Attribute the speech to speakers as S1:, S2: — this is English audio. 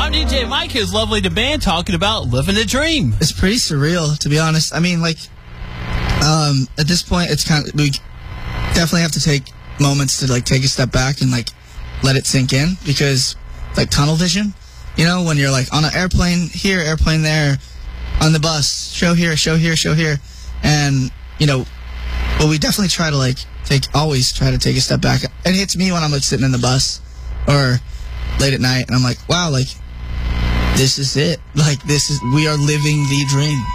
S1: I'm DJ Mike, his lovely the band, talking about living a dream.
S2: It's pretty surreal, to be honest. I mean, like, at this point, it's kind of, we definitely have to take moments to, like, take a step back and, like, let it sink in, because, like, tunnel vision, you know, when you're, like, on an airplane here, airplane there, on the bus, show here, show here, show here, and, you know, but we definitely try to, like, always try to take a step back. It hits me when I'm, like, sitting in the bus or late at night, and I'm like, wow, like, this is it. Like, we are living the dream.